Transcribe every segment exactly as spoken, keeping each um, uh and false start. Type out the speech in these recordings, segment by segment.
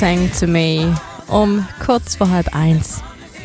Thing to Me um kurz vor halb eins.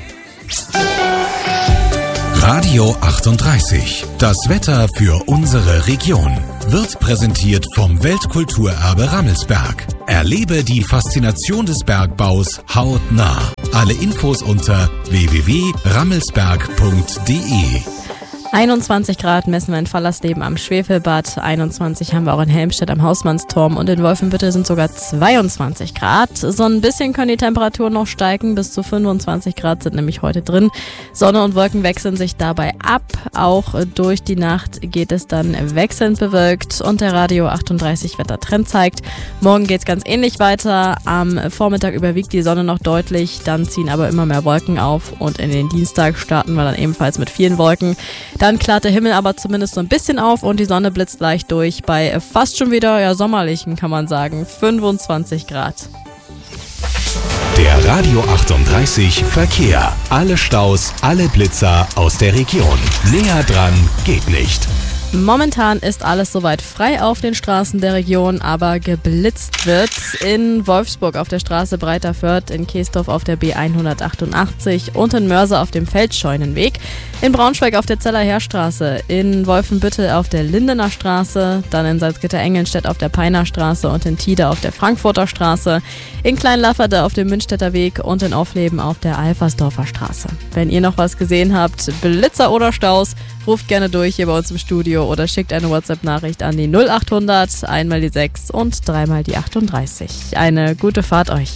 Radio achtunddreißig. Das Wetter für unsere Region wird präsentiert vom Weltkulturerbe Rammelsberg. Erlebe die Faszination des Bergbaus hautnah. Alle Infos unter w w w punkt rammelsberg punkt d e. einundzwanzig Grad messen wir in Fallersleben am Schwefelbad, einundzwanzig haben wir auch in Helmstedt am Hausmannsturm und in Wolfenbüttel sind sogar zweiundzwanzig Grad. So ein bisschen können die Temperaturen noch steigen, bis zu fünfundzwanzig Grad sind nämlich heute drin. Sonne und Wolken wechseln sich dabei ab, auch durch die Nacht geht es dann wechselnd bewölkt und der Radio achtunddreißig Wettertrend zeigt, morgen geht es ganz ähnlich weiter, am Vormittag überwiegt die Sonne noch deutlich, dann ziehen aber immer mehr Wolken auf und in den Dienstag starten wir dann ebenfalls mit vielen Wolken. Dann klart der Himmel aber zumindest so ein bisschen auf und die Sonne blitzt leicht durch bei fast schon wieder ja, sommerlichen, kann man sagen, fünfundzwanzig Grad. Der Radio achtunddreißig Verkehr. Alle Staus, alle Blitzer aus der Region. Näher dran geht nicht. Momentan ist alles soweit frei auf den Straßen der Region, aber geblitzt wird in Wolfsburg auf der Straße Breiter Fürth, in Keesdorf auf der B hundertachtundachtzig und in Mörse auf dem Feldscheunenweg, in Braunschweig auf der Zeller Heerstraße, in Wolfenbüttel auf der Lindener Straße, dann in Salzgitter-Engelnstedt auf der Peiner Straße und in Tide auf der Frankfurter Straße, in Kleinlafferde auf dem Münchstädter Weg und in Aufleben auf der Alfersdorfer Straße. Wenn ihr noch was gesehen habt, Blitzer oder Staus, ruft gerne durch hier bei uns im Studio oder schickt eine WhatsApp-Nachricht an die null achthundert, einmal die sechs und dreimal die achtunddreißig. Eine gute Fahrt euch.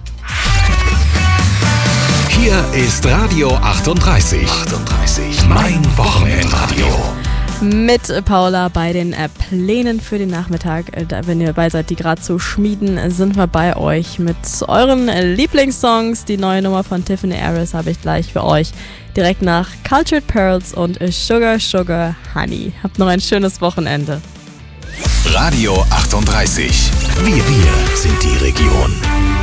Hier ist Radio achtunddreißig. achtunddreißig. Mein Wochenendradio. Mit Paula bei den äh, Plänen für den Nachmittag. Äh, da, wenn ihr dabei seid, die gerade zu schmieden, sind wir bei euch mit euren äh, Lieblingssongs. Die neue Nummer von Tiffany Harris habe ich gleich für euch. Direkt nach Cultured Pearls und äh, Sugar Sugar Honey. Habt noch ein schönes Wochenende. Radio achtunddreißig. Wir, wir sind die Region.